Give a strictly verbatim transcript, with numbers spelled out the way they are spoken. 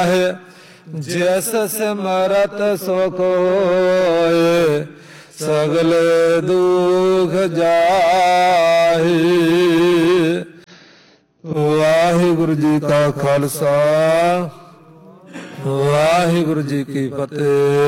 माहे जैस सिमरत सुख होए सगल दुख जाहि। वाहिगुरु जी का खालसा वाहिगुरु जी की फतेह।